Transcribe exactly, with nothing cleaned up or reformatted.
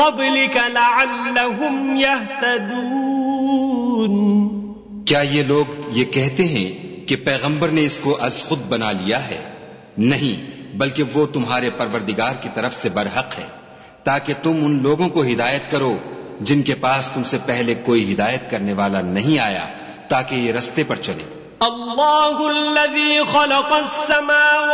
क़ब्लिका लअल्लहुम यहतदून। क्या ये लोग ये कहते हैं कि पैगंबर ने इसको अज खुद बना लिया है? नहीं, बल्कि वो तुम्हारे परवरदिगार की तरफ से बरहक है, ताकि तुम उन लोगों को हिदायत करो जिनके पास तुमसे पहले कोई हिदायत करने वाला नहीं आया, ताकि ये रस्ते पर चले। अल्लाहुल्लज़ी खलक़स समावाति